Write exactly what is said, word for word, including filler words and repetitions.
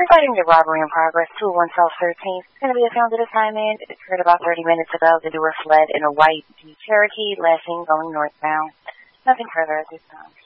Regarding the robbery in progress, two oh one South thirteenth, it's going to be a founded assignment. It occurred about thirty minutes ago. The doer fled in a white Jeep Cherokee, last seen going northbound. Nothing further at this time.